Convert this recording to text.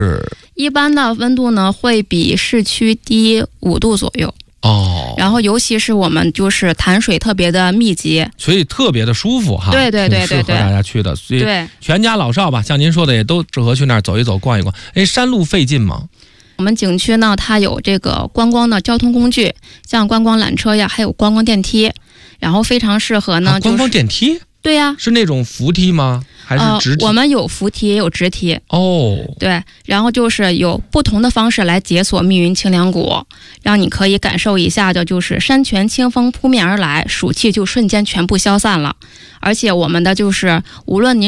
一般的温度呢会比市区低5度左右。然后尤其是我们就是潭水特别的密集， 所以特别的舒服哈。 对， 适合大家去的。所以全家老少吧，像您说的也都适合去那儿走一走逛一逛。山路费劲吗？ 我们景区呢它有这个观光的交通工具，像观光缆车呀，还有观光电梯，然后非常适合呢、 观光电梯？ 对呀， 是那种扶梯吗？还是直梯？ 我们有扶梯也有直梯。对，然后就是有不同的方式来解锁密云清凉谷，让你可以感受一下的就是山泉清风扑面而来，暑气就瞬间全部消散了。而且我们的就是无论您